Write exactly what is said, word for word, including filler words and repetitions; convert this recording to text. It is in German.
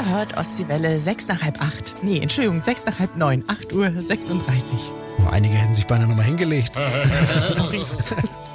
Ihr hört Ostseewelle sechs nach halb acht. Nee, Entschuldigung, sechs nach halb neun. acht Uhr sechsunddreißig. Oh, einige hätten sich beinahe nochmal hingelegt. Sorry.